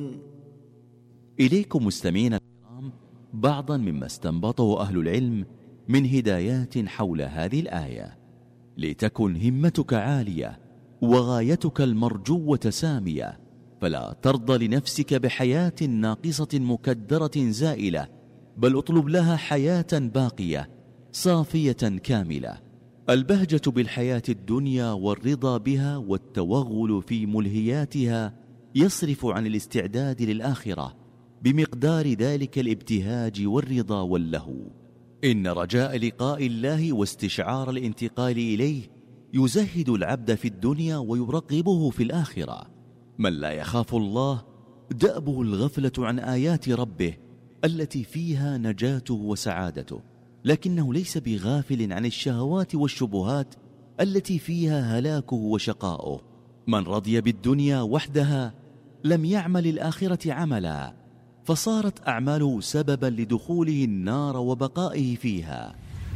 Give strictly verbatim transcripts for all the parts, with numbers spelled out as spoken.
يعلمون. إليكم مستمعين الكرام بعضا مما استنبطه أهل العلم من هدايات حول هذه الآية. لتكن همتك عالية وغايتك المرجوة سامية، فلا ترضى لنفسك بحياة ناقصة مكدرة زائلة، بل اطلب لها حياة باقية صافية كاملة. البهجة بالحياة الدنيا والرضا بها والتوغل في ملهياتها يصرف عن الاستعداد للآخرة بمقدار ذلك الابتهاج والرضا واللهو. إن رجاء لقاء الله واستشعار الانتقال إليه يزهد العبد في الدنيا ويرغبه في الآخرة. من لا يخاف الله دأبه الغفلة عن آيات ربه التي فيها نجاته وسعادته، لكنه ليس بغافل عن الشهوات والشبهات التي فيها هلاكه وشقاؤه. من رضي بالدنيا وحدها لم يعمل الآخرة عملا، فصارت أعماله سببا لدخوله النار وبقائه فيها.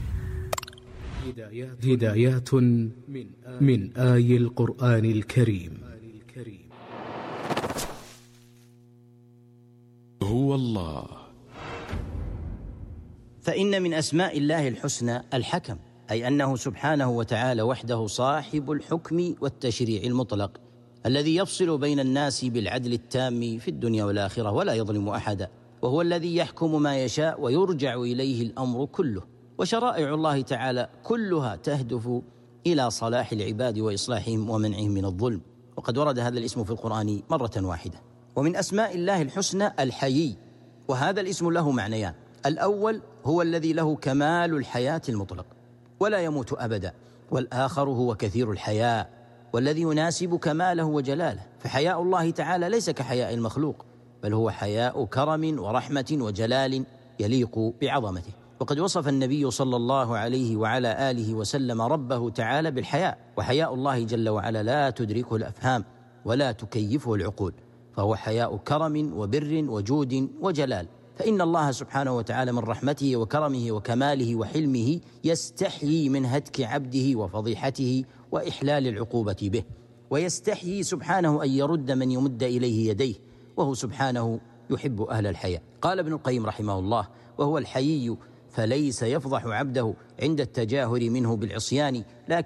هدايات من آي القرآن الكريم. هو الله. فإن من أسماء الله الحسنى الحكم، أي أنه سبحانه وتعالى وحده صاحب الحكم والتشريع المطلق الذي يفصل بين الناس بالعدل التام في الدنيا والآخرة ولا يظلم أحدا، وهو الذي يحكم ما يشاء ويرجع إليه الأمر كله. وشرائع الله تعالى كلها تهدف إلى صلاح العباد وإصلاحهم ومنعهم من الظلم، وقد ورد هذا الاسم في القرآن مرة واحدة. ومن أسماء الله الحسنى الحيي، وهذا الاسم له معنيان: الأول هو الذي له كمال الحياة المطلق ولا يموت أبدا، والآخر هو كثير الحياء والذي يناسب كماله وجلاله. فحياء الله تعالى ليس كحياء المخلوق، بل هو حياء كرم ورحمة وجلال يليق بعظمته. وقد وصف النبي صلى الله عليه وعلى آله وسلم ربه تعالى بالحياء، وحياء الله جل وعلا لا تدركه الأفهام ولا تكيفه العقول، فهو حياء كرم وبر وجود وجلال. فإن الله سبحانه وتعالى من رحمته وكرمه وكماله وحلمه يستحيي من هتك عبده وفضيحته وإحلال العقوبة به، ويستحيي سبحانه أن يرد من يمد إليه يديه، وهو سبحانه يحب أهل الحياء. قال ابن القيم رحمه الله: وهو الحيي فليس يفضح عبده عند التجاهر منه بالعصيان، لكن